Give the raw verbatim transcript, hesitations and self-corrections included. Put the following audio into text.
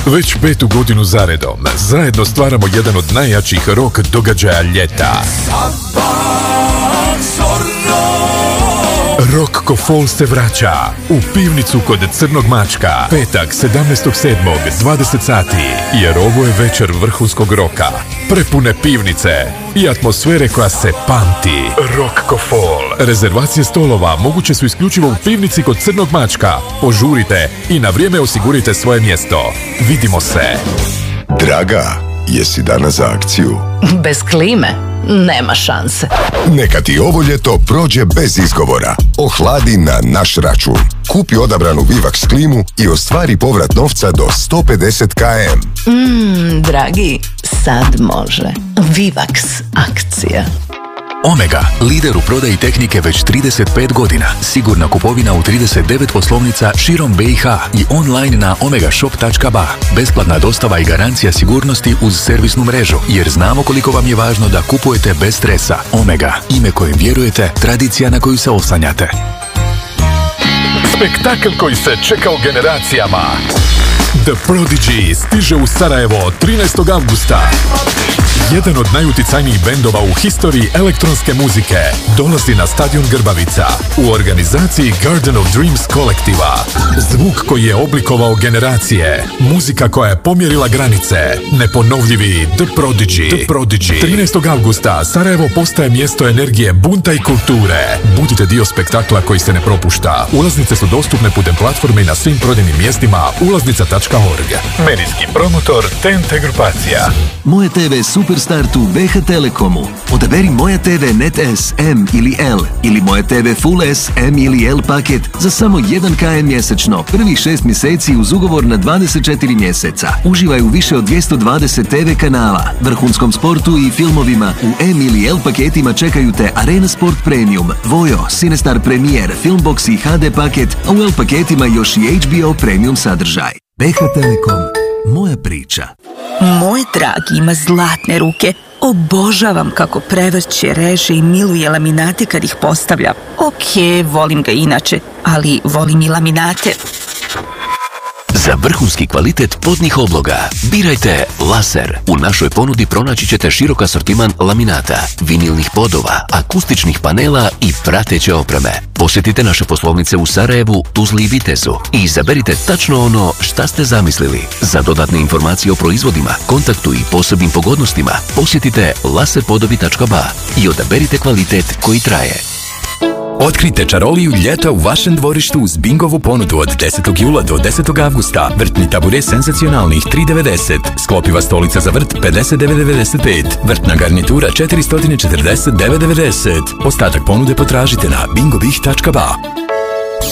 Već petu godinu zaredom zajedno stvaramo jedan od najjačih rock događaja ljeta. Rock ko Fol se vraća u pivnicu kod Crnog mačka. Petak, sedamnaestog sedmog, dvadeset sati. Jer ovo je večer vrhunskog roka. Prepune pivnice i atmosfere koja se pamti. Rock ko Fol. Rezervacije stolova moguće su isključivo u pivnici kod Crnog mačka. Požurite i na vrijeme osigurite svoje mjesto. Vidimo se. Draga, jesi danas za akciju? Bez klime nema šanse. Neka ti ovo ljeto prođe bez izgovora. Ohladi na naš račun. Kupi odabranu Vivax klimu i ostvari povrat novca do sto pedeset kilometara. Mmm, dragi, sad može. Vivax akcija. Omega, lider u prodaji tehnike već trideset pet godina. Sigurna kupovina u trideset devet poslovnica širom B i H i online na omegashop tačka ba. Besplatna dostava i garancija sigurnosti uz servisnu mrežu, jer znamo koliko vam je važno da kupujete bez stresa. Omega, ime kojem vjerujete, tradicija na koju se oslanjate. Spektakl koji se čekao generacijama. The Prodigy stiže u Sarajevo trinaestog avgusta. Jedan od najuticajnijih bendova u historiji elektronske muzike dolazi na stadion Grbavica u organizaciji Garden of Dreams kolektiva. Zvuk koji je oblikovao generacije, muzika koja je pomjerila granice, neponovljivi The Prodigy. The Prodigy. trinaestog avgusta Sarajevo postaje mjesto energije, bunta i kulture. Budite dio spektakla koji se ne propušta. Ulaznice su dostupne putem platforme i na svim prodajnim mjestima ulaznica tačka org. Medijski promotor T N T grupacija. Moje te ve Superstart u B H Telekomu. Odaberi Moje te ve Net S, M ili L ili Moje te ve Full S, M ili L paket za samo jedan kilometar mjesečno. Prvih šest mjeseci uz ugovor na dvadeset četiri mjeseca. Uživaj u više od dvjesto dvadeset te ve kanala, vrhunskom sportu i filmovima. U M ili L paketima čekaju te Arena Sport Premium, Vojo, Cinestar Premier, Filmbox i H D paket, a u L paketima još i H B O Premium sadržaj. B H Telekom. Moja priča. Moj dragi ima zlatne ruke. Obožavam kako prevrće, reže i miluje laminate kad ih postavlja. Ok, volim ga inače, ali volim i laminate. Za vrhunski kvalitet podnih obloga birajte Laser. U našoj ponudi pronaći ćete širok asortiman laminata, vinilnih podova, akustičnih panela i prateće opreme. Posjetite naše poslovnice u Sarajevu, Tuzli i Vitezu i izaberite tačno ono šta ste zamislili. Za dodatne informacije o proizvodima, kontaktu i posebnim pogodnostima posjetite laser podovi tačka ba i odaberite kvalitet koji traje. Otkrite čaroliju ljeta u vašem dvorištu uz bingovu ponudu od desetog jula do desetog avgusta. Vrtni tabure senzacionalnih tri devedeset. Sklopiva stolica za vrt pedeset devet devedeset pet. Vrtna garnitura četiristo četrdeset devet devedeset. Ostatak ponude potražite na bingobih tačka ba.